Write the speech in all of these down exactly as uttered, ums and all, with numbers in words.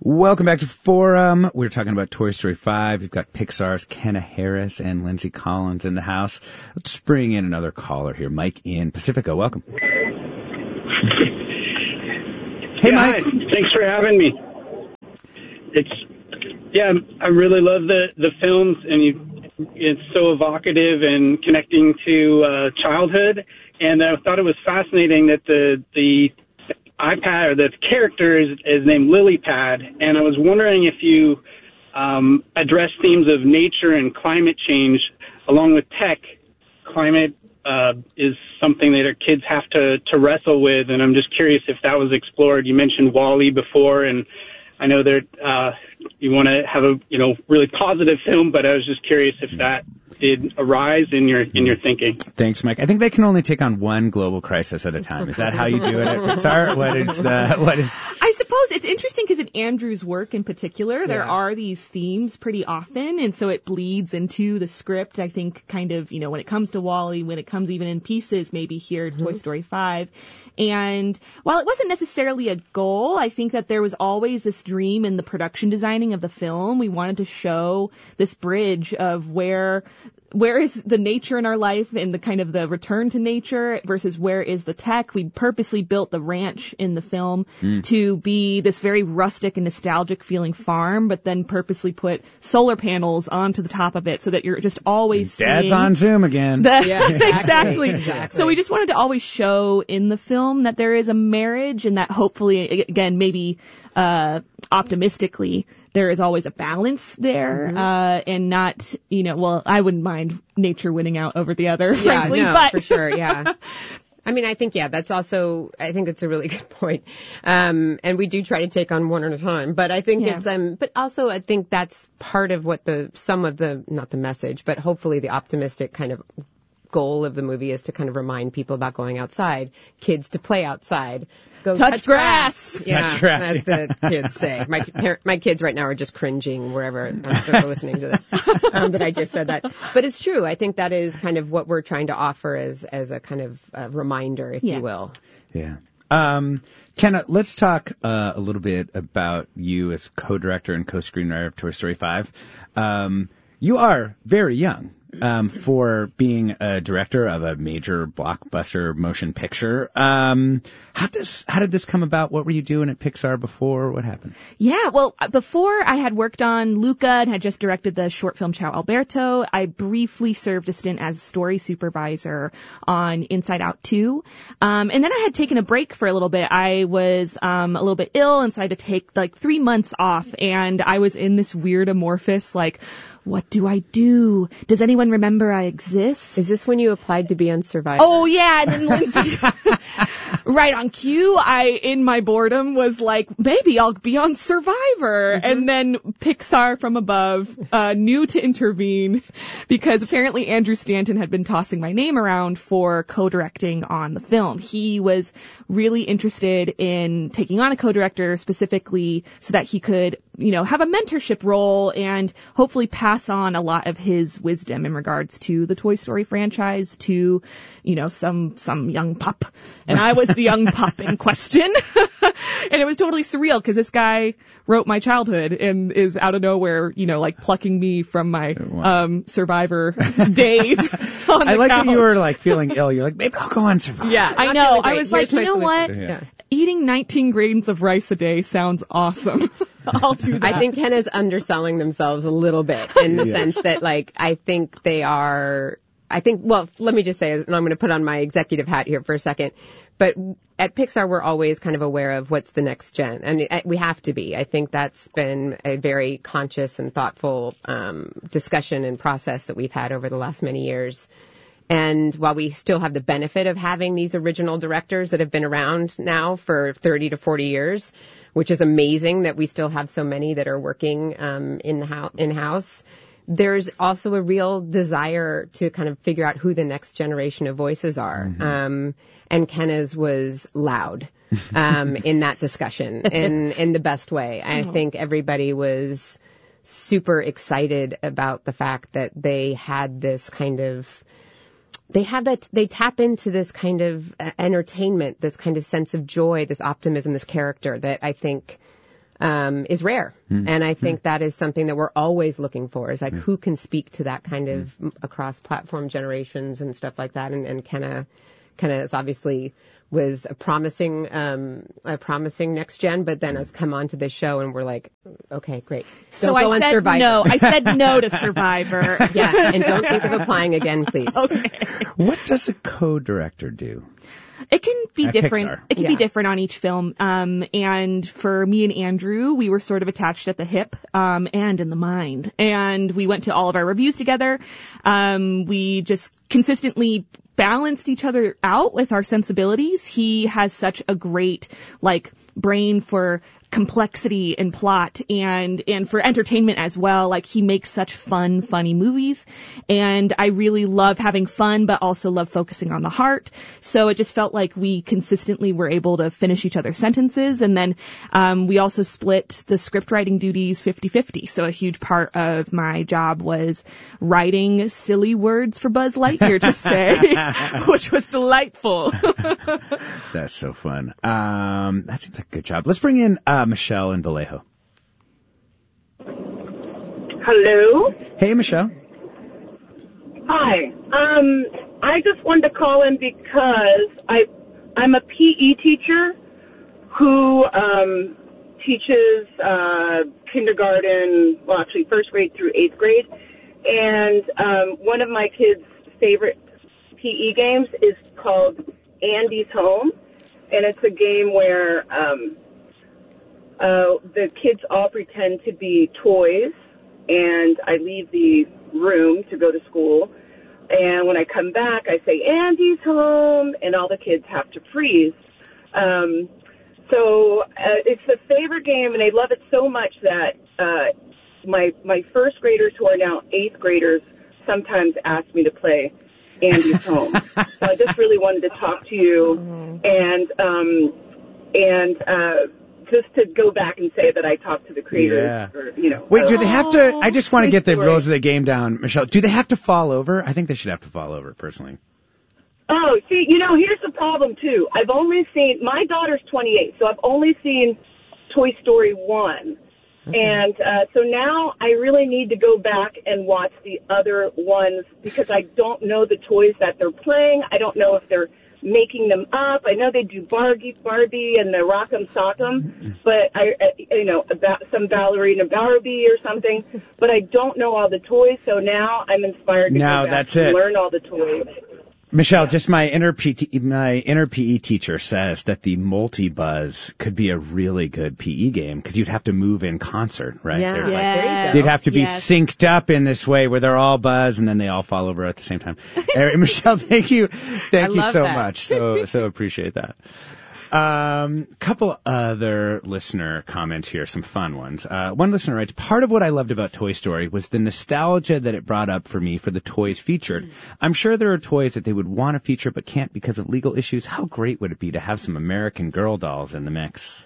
Welcome back to Forum. We're talking about Toy Story five. We've got Pixar's Kenna Harris and Lindsay Collins in the house. Let's bring in another caller here. Mike in Pacifica. Welcome. Hey, yeah, Mike. Hi. Thanks for having me. It's yeah, I really love the the films, and you, it's so evocative and connecting to uh, childhood. And I thought it was fascinating that the the iPad, or the character is, is named Lilypad, and I was wondering if you um, address themes of nature and climate change along with tech. Climate uh, is something that our kids have to, to wrestle with, and I'm just curious if that was explored. You mentioned WALL-E before, and I know that uh, you want to have a you know really positive film, but I was just curious if that did arise in your in your thinking. Thanks, Mike. I think they can only take on one global crisis at a time. Is that how you do it at Pixar? What is the, what is? I suppose it's interesting because in Andrew's work in particular, there Yeah. are these themes pretty often, and so it bleeds into the script. I think kind of, you know, when it comes to WALL-E, when it comes even in pieces, maybe here to mm-hmm. Toy Story five. And while it wasn't necessarily a goal, I think that there was always this dream in the production designing of the film. We wanted to show this bridge of where where is the nature in our life and the kind of the return to nature versus where is the tech. We purposely built the ranch in the film mm. to be this very rustic and nostalgic feeling farm, but then purposely put solar panels onto the top of it so that you're just always Dad's seeing on Zoom again. The, yeah, exactly, exactly. exactly. So we just wanted to always show in the film that there is a marriage and that hopefully, again, maybe uh optimistically, there is always a balance there, mm-hmm. uh, and not, you know, well, I wouldn't mind nature winning out over the other, yeah, frankly, no, but for sure, yeah. I mean, I think, yeah, that's also, I think it's a really good point. Um, and we do try to take on one at a time, but I think yeah. it's, um, but also I think that's part of what the, some of the, not the message, but hopefully the optimistic kind of goal of the movie is to kind of remind people about going outside, kids to play outside. Go touch, touch grass. grass. Yeah, touch grass. As the kids say. My my kids right now are just cringing wherever they're listening to this. Um, but I just said that. But it's true. I think that is kind of what we're trying to offer as as a kind of uh, reminder, if yeah. you will. Yeah. Um, Kenna, let's talk uh, a little bit about you as co-director and co-screenwriter of Toy Story five. Um, you are very young. Um, for being a director of a major blockbuster motion picture. Um, how this, how did this come about? What were you doing at Pixar before? What happened? Yeah, well, before I had worked on Luca and had just directed the short film Ciao Alberto, I briefly served a stint as story supervisor on Inside Out two. Um, and then I had taken a break for a little bit. I was, um, a little bit ill, and so I had to take like three months off, and I was in this weird amorphous, like, what do I do? Does anyone remember I exist? Is this when you applied to be on Survivor? Oh, yeah. And then Lindsay, right on cue, I, in my boredom, was like, maybe I'll be on Survivor. Mm-hmm. And then Pixar from above uh, knew to intervene because apparently Andrew Stanton had been tossing my name around for co-directing on the film. He was really interested in taking on a co-director specifically so that he could, you know, have a mentorship role and hopefully pass on a lot of his wisdom in regards to the Toy Story franchise to, you know, some, some young pup. And I was the young pup in question. And it was totally surreal because this guy wrote my childhood and is out of nowhere, you know, like plucking me from my, um, Survivor days on the I like couch. that you were like feeling ill. You're like, maybe I'll go on Survivor. Yeah, I know. I was like, you know what? Yeah. Eating nineteen grains of rice a day sounds awesome. I'll do that. I think Kenna's underselling themselves a little bit in the Yeah. sense that, like, I think they are, I think, well, let me just say, and I'm going to put on my executive hat here for a second, but at Pixar, we're always kind of aware of what's the next gen, and we have to be. I think that's been a very conscious and thoughtful um, discussion and process that we've had over the last many years. And while we still have the benefit of having these original directors that have been around now for thirty to forty years, which is amazing that we still have so many that are working um, in the house, in-house, there's also a real desire to kind of figure out who the next generation of voices are. Mm-hmm. Um, and Kenna's was loud um, in that discussion in, in the best way. I mm-hmm. think everybody was super excited about the fact that they had this kind of They have that, they tap into this kind of uh, entertainment, this kind of sense of joy, this optimism, this character that I think um, is rare. Mm. And I think mm. that is something that we're always looking for, is like mm. who can speak to that kind of mm. across platform generations and stuff like that. And, and Kenna, Kenna is obviously was a promising, um, a promising next gen, but then has come onto this show and we're like, okay, great. So don't go I on said Survivor. no. I said no to Survivor. Yeah, and don't think of applying again, please. Okay. What does a co-director do? It can be At different. Pixar. It can Yeah. be different on each film. Um, and for me and Andrew, we were sort of attached at the hip, um, and in the mind. And we went to all of our reviews together. Um, we just consistently balanced each other out with our sensibilities. He has such a great, like, brain for complexity and plot and and for entertainment as well. Like, he makes such fun, funny movies, and I really love having fun but also love focusing on the heart. So it just felt like we consistently were able to finish each other's sentences. And then um we also split the script writing duties fifty-fifty. So a huge part of my job was writing silly words for Buzz Lightyear to say, which was delightful. That's so fun. Um, that seems like a good job. Let's bring in uh, Michelle in Vallejo. Hello. Hey, Michelle. Hi. Um, I just wanted to call in because I, I'm a P E teacher who um, teaches uh, kindergarten, well, actually first grade through eighth grade, and um, one of my kids' favorite P E games is called Andy's Home, and it's a game where um, uh, the kids all pretend to be toys, and I leave the room to go to school, and when I come back, I say, Andy's home, and all the kids have to freeze. Um, so uh, it's a favorite game, and they love it so much that uh, my my first graders, who are now eighth graders, sometimes ask me to play Andy's Home. So I just really wanted to talk to you, and um, and uh, just to go back and say that I talked to the creators. Yeah. Or, you know. Wait, do they have to? I just want to Good get the story. rules of the game down, Michelle. Do they have to fall over? I think they should have to fall over, personally. Oh, see, you know, here's the problem, too. I've only seen, my daughter's twenty-eight, so I've only seen Toy Story one. Okay. And uh, so now I really need to go back and watch the other ones because I don't know the toys that they're playing. I don't know if they're making them up. I know they do Barbie, Barbie and the Rock'em Sock'em, but I, uh, you know, about some ballerina Barbie or something. But I don't know all the toys, so now I'm inspired to No, go back that's and it. learn all the toys. Michelle, just my inner P T, my inner P E teacher says that the multi-buzz could be a really good P E game because you'd have to move in concert, right? Yeah, There's like- Yes. there you They'd have to be Yes. synced up in this way where they're all buzz and then they all fall over at the same time. Uh, Michelle, thank you. Thank I you love so that. much. So, so appreciate that. Um, couple other listener comments here, some fun ones. Uh, one listener writes, part of what I loved about Toy Story was the nostalgia that it brought up for me for the toys featured. I'm sure there are toys that they would want to feature but can't because of legal issues. How great would it be to have some American Girl dolls in the mix?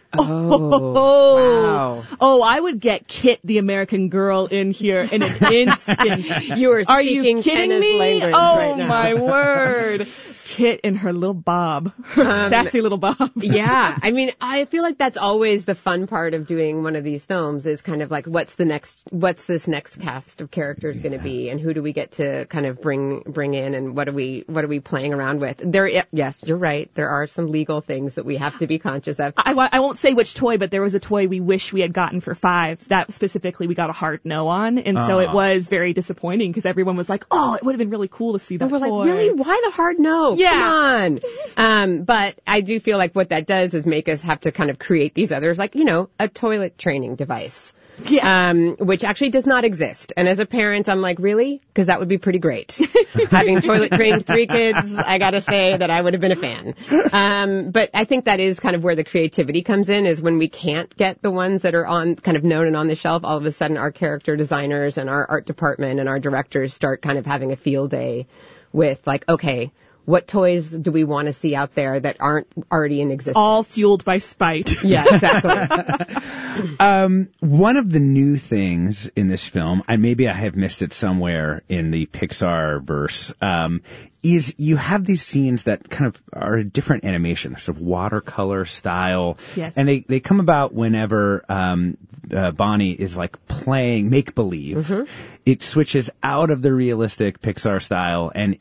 Oh, wow. Oh, I would get Kit, the American Girl, in here in an instant. You are Are you speaking kidding Kenna's me? language Oh, right now. my word. Kit and her little bob. Her Um, sassy little bob. Yeah, I mean, I feel like that's always the fun part of doing one of these films is kind of like, what's the next, what's this next cast of characters going to be, and who do we get to kind of bring bring in, and what are we what are we playing around with? There, yes, you're right. There are some legal things that we have to be conscious of. I, wa- I won't say which toy, but there was a toy we wish we had gotten for five that specifically we got a hard no on. And so it Aw. was very disappointing because everyone was like, oh, it would have been really cool to see that And we're toy. like, really? Why the hard no? Yeah. Come on. Um, but I do feel like what that does is make us have to kind of create these others, like, you know, a toilet training device. Yeah. Um, which actually does not exist. And as a parent, I'm like, really? Because that would be pretty great. Having toilet trained three kids, I gotta say that I would have been a fan. Um, but I think that is kind of where the creativity comes in, is when we can't get the ones that are on, kind of known and on the shelf, all of a sudden our character designers and our art department and our directors start kind of having a field day with like, okay, what toys do we want to see out there that aren't already in existence? All fueled by spite. Yeah, exactly. Um, one of the new things in this film, and maybe I have missed it somewhere in the Pixar verse, um, is you have these scenes that kind of are a different animation, sort of watercolor style. Yes. And they, they come about whenever um, uh, Bonnie is like playing make-believe. Mm-hmm. It switches out of the realistic Pixar style and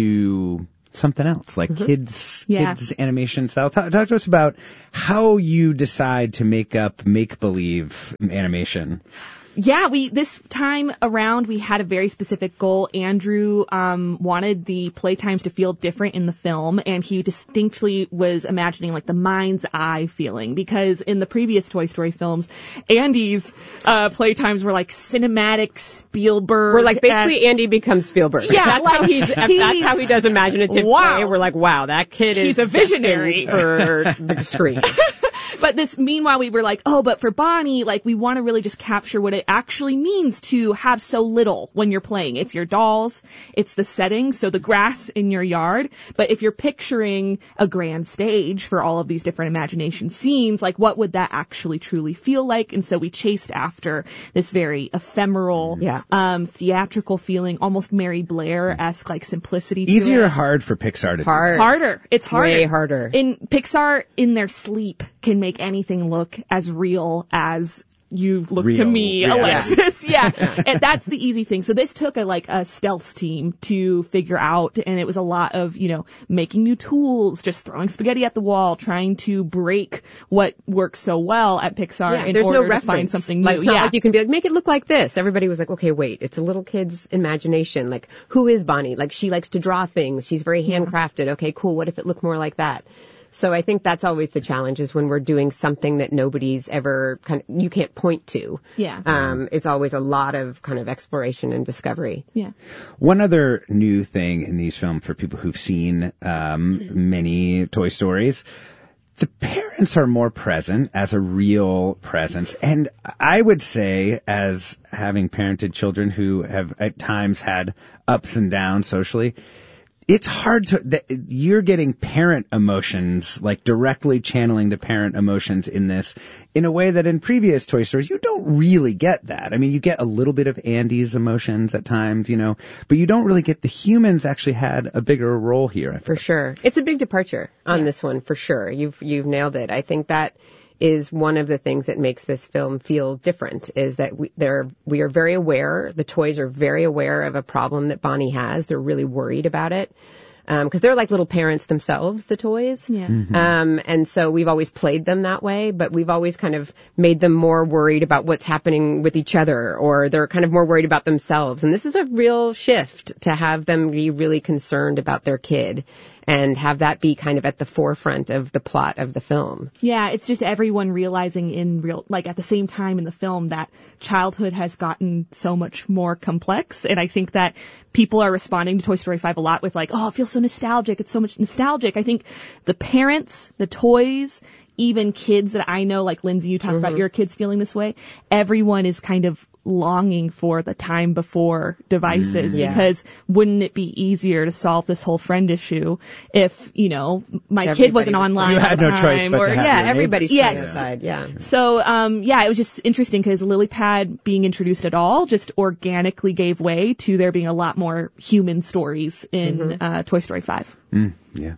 into something else, like mm-hmm. kids yeah. kids animation style. Talk, talk to us about how you decide to make up make-believe animation. Yeah, we this time around we had a very specific goal. Andrew um, wanted the playtimes to feel different in the film, and he distinctly was imagining like the mind's eye feeling, because in the previous Toy Story films, Andy's uh, playtimes were like cinematic Spielberg. We're like basically Andy becomes Spielberg. Yeah, that's like, how he's, he's that's how he does imaginative wow. play. We're like, wow, that kid is he's a visionary for the screen. But this, meanwhile, we were like, oh, but for Bonnie, like, we want to really just capture what it actually means to have so little when you're playing. It's your dolls, it's the setting, so the grass in your yard. But if you're picturing a grand stage for all of these different imagination scenes, like, what would that actually truly feel like? And so we chased after this very ephemeral, yeah. um, theatrical feeling, almost Mary Blair-esque, like, simplicity to Easier it. or hard for Pixar to hard. do? Harder. It's harder. Way harder. In Pixar, in their sleep, can make anything look as real as you look real, to me, real. Alexis. Yeah. yeah. And that's the easy thing. So this took a like a stealth team to figure out, and it was a lot of, you know, making new tools, just throwing spaghetti at the wall, trying to break what works so well at Pixar yeah, in there's order no to find something new. Like, it's not yeah. like you can be like, make it look like this. Everybody was like, okay, wait, it's a little kid's imagination. Like, who is Bonnie? Like, she likes to draw things. She's very handcrafted. Okay, cool. What if it looked more like that? So I think that's always the challenge, is when we're doing something that nobody's ever kind of, you can't point to. Yeah. Um, it's always a lot of kind of exploration and discovery. Yeah. One other new thing in these films for people who've seen um, many Toy Stories, the parents are more present as a real presence. And I would say, as having parented children who have at times had ups and downs socially, it's hard to, that you're getting parent emotions, like directly channeling the parent emotions in this in a way that in previous Toy Stories, you don't really get that. I mean, you get a little bit of Andy's emotions at times, you know, but you don't really get the humans actually had a bigger role here. For sure. It's a big departure on yeah. this one, for sure. You've, you've nailed it. I think that is one of the things that makes this film feel different, is that we, they're, we are very aware, the toys are very aware of a problem that Bonnie has. They're really worried about it. Um, cause they're like little parents themselves, the toys. Yeah. Mm-hmm. Um, and so we've always played them that way, but we've always kind of made them more worried about what's happening with each other, or they're kind of more worried about themselves. And this is a real shift to have them be really concerned about their kid and have that be kind of at the forefront of the plot of the film. Yeah, it's just everyone realizing in real, like at the same time in the film, that childhood has gotten so much more complex. And I think that people are responding to Toy Story five a lot with like, oh, it feels so nostalgic. It's so much nostalgic. I think the parents, the toys, even kids that I know, like Lindsay, you talk mm-hmm. about your kids feeling this way. Everyone is kind of longing for the time before devices, mm, yeah. because wouldn't it be easier to solve this whole friend issue if, you know, my Everybody kid wasn't online you all had the no time, choice but or to have yeah, your everybody's yes. aside, yeah. So, um, yeah, it was just interesting because LilyPad being introduced at all just organically gave way to there being a lot more human stories in mm-hmm. uh, Toy Story five. Mm, yeah.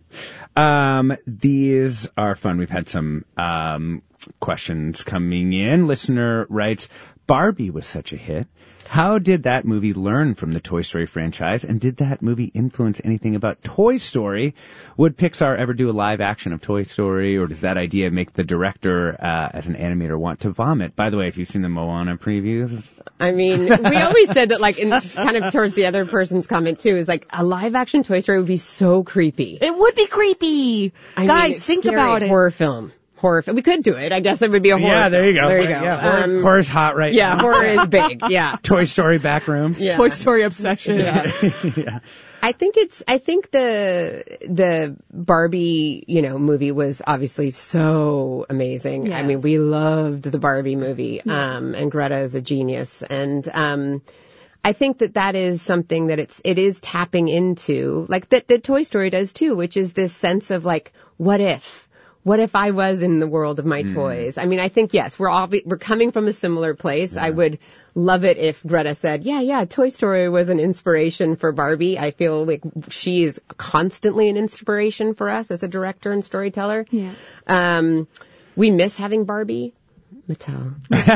Um, these are fun. We've had some um, questions coming in. Listener writes, Barbie was such a hit. How did that movie learn from the Toy Story franchise, and did that movie influence anything about Toy Story? Would Pixar ever do a live action of Toy Story, or does that idea make the director uh, as an animator want to vomit? By the way, have you seen the Moana previews? I mean, we always said that, like, in kind of towards the other person's comment too, is like a live action Toy Story would be so creepy. It would be creepy. I Guys, mean, think scary. about it. Horror film. Horror film. We could do it. I guess it would be a horror Yeah, there you go. Film. There you go. Yeah, horror's, um, horror's hot right yeah, now. horror is big. Yeah. Toy Story back rooms. Yeah. Toy Story obsession. Yeah. yeah. I think it's, I think the, the Barbie, you know, movie was obviously so amazing. Yes. I mean, we loved the Barbie movie. Yes. Um, and Greta is a genius. And, um, I think that that is something that it's, it is tapping into, like that, that Toy Story does too, which is this sense of like, what if? what if I was in the world of my mm. toys? I mean, I think, yes, we're all, we're coming from a similar place. Yeah. I would love it if Greta said, yeah, yeah, Toy Story was an inspiration for Barbie. I feel like she is constantly an inspiration for us as a director and storyteller. Yeah. Um, we miss having Barbie. Mattel.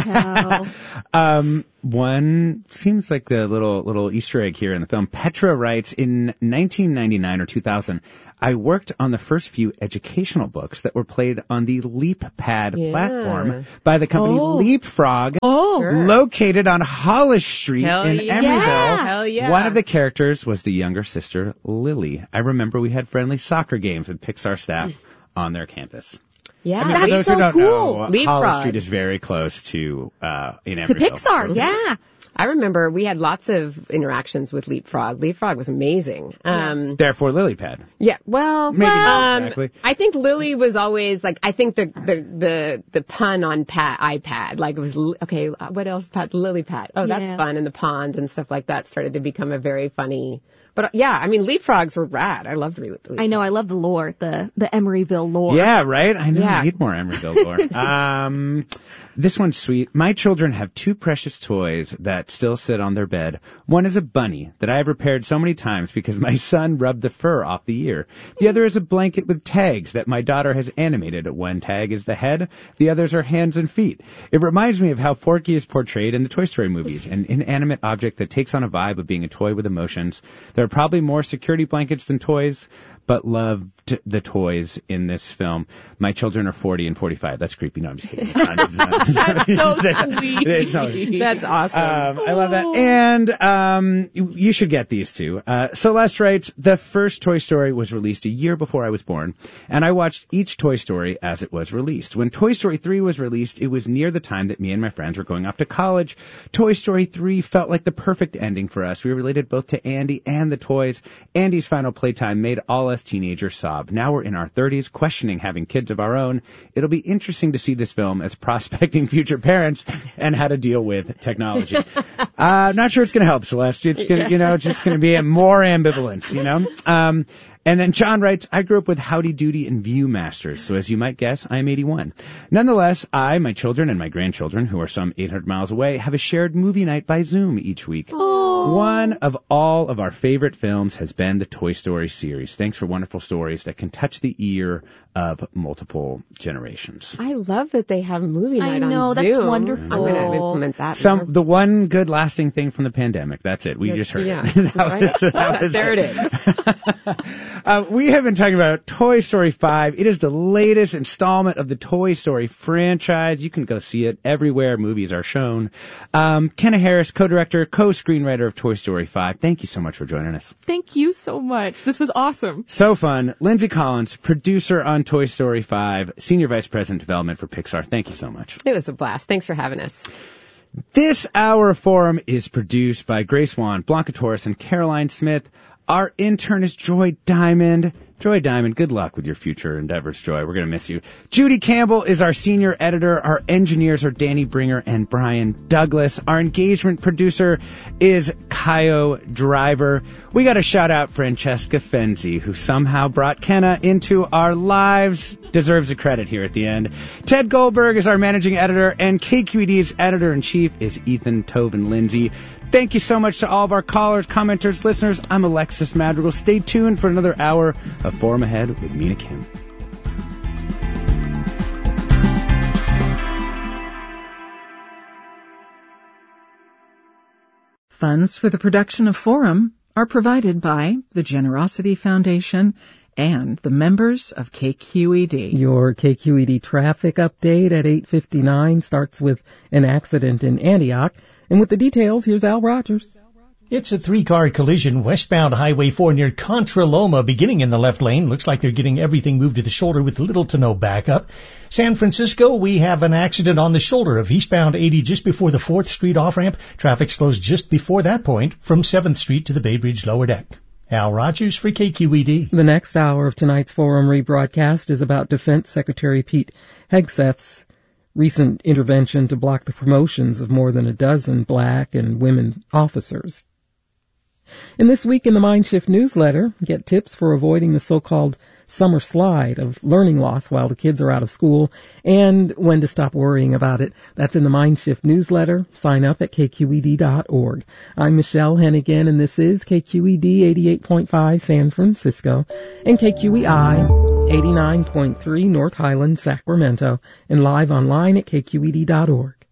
Mattel. um, one seems like the little little Easter egg here in the film. Petra writes, in nineteen ninety-nine or two thousand, I worked on the first few educational books that were played on the LeapPad yeah. platform by the company oh. Leapfrog, oh. Sure. located on Hollis Street Hell in yeah. Emeryville. Hell yeah. One of the characters was the younger sister, Lily. I remember we had friendly soccer games with Pixar staff on their campus. Yeah, I mean, that's for those so who don't cool. know, Leapfrog. Hollis Street is very close to uh, in To Emeryville. Pixar, yeah. I remember we had lots of interactions with Leapfrog. Leapfrog was amazing. Um, Therefore, LilyPad. yeah, well, Maybe well, not um, exactly. I think Lily was always like, I think the, the, the, the pun on Pat, iPad, like it was, li- okay, what else, Pat, LilyPad. Oh, that's Yeah. fun. And the pond and stuff like that started to become a very funny, but uh, yeah, I mean, Leapfrogs were rad. I loved Leapfrog. I know, I love the lore, the, the Emeryville lore. Yeah, right? I know Yeah. I need more Emeryville lore. um, this one's sweet. My children have two precious toys that still sit on their bed. One is a bunny that I have repaired so many times because my son rubbed the fur off the ear. The other is a blanket with tags that my daughter has animated. One tag is the head, the others are hands and feet. It reminds me of how Forky is portrayed in the Toy Story movies, an inanimate object that takes on a vibe of being a toy with emotions. There are probably more security blankets than toys, but loved the toys in this film. My children are forty and forty-five. That's creepy. No, I'm just kidding. That's so sweet. That's awesome. Um, I love that. And um, you, you should get these two. Uh, Celeste writes, the first Toy Story was released a year before I was born, and I watched each Toy Story as it was released. When Toy Story three was released, it was near the time that me and my friends were going off to college. Toy Story three felt like the perfect ending for us. We related both to Andy and the toys. Andy's final playtime made all us teenagers sob. Now we're in our thirties, questioning having kids of our own. It'll be interesting to see this film as prospecting future parents and how to deal with technology. uh, not sure it's going to help, Celeste. It's going to, you know, it's just going to be a more ambivalence, you know. Um, And then John writes, I grew up with Howdy Doody and Viewmasters, so as you might guess, I am eighty-one. Nonetheless, I, my children, and my grandchildren, who are some eight hundred miles away, have a shared movie night by Zoom each week. Aww. One of all of our favorite films has been the Toy Story series. Thanks for wonderful stories that can touch the ear of multiple generations. I love that they have movie I night know, on that's Zoom. wonderful. I'm going to implement that. Some more. the one good lasting thing from the pandemic. That's it. We just heard yeah, it. that right? was, that was there it is. uh, we have been talking about Toy Story five. It is the latest installment of the Toy Story franchise. You can go see it everywhere movies are shown. Um, Kenna Harris, co-director, co-screenwriter of Toy Story five. Thank you so much for joining us. Thank you so much. This was awesome. So fun. Lindsay Collins, producer on Toy Story five, Senior Vice President Development for Pixar. Thank you so much. It was a blast. Thanks for having us. This hour forum is produced by Grace Wan, Blanca Torres, and Caroline Smith. Our intern is Joy Diamond. Joy Diamond, good luck with your future endeavors, Joy. We're going to miss you. Judy Campbell is our senior editor. Our engineers are Danny Bringer and Brian Douglas. Our engagement producer is Kaio Driver. We got to shout out Francesca Fenzi, who somehow brought Kenna into our lives. Deserves a credit here at the end. Ted Goldberg is our managing editor, and K Q E D's editor-in-chief is Ethan Toven Lindsay. Thank you so much to all of our callers, commenters, listeners. I'm Alexis Madrigal. Stay tuned for another hour of Forum Ahead with Mina Kim. Funds for the production of Forum are provided by the Generosity Foundation and the members of K Q E D. Your K Q E D traffic update at eight fifty-nine starts with an accident in Antioch. And with the details, here's Al Rogers. It's a three-car collision westbound Highway four near Contra Loma, beginning in the left lane. Looks like they're getting everything moved to the shoulder with little to no backup. San Francisco, we have an accident on the shoulder of eastbound eighty just before the fourth Street off-ramp. Traffic slows just before that point from seventh Street to the Bay Bridge lower deck. Al Rogers for K Q E D. The next hour of tonight's Forum rebroadcast is about Defense Secretary Pete Hegseth's recent intervention to block the promotions of more than a dozen black and women officers. And this week in the Mindshift newsletter, get tips for avoiding the so-called summer slide of learning loss while the kids are out of school and when to stop worrying about it. That's in the Mindshift newsletter. Sign up at K Q E D dot org. I'm Michelle Hennigan, and this is K Q E D eighty-eight point five San Francisco and K Q E I eighty-nine point three North Highlands, Sacramento, and live online at K Q E D dot org.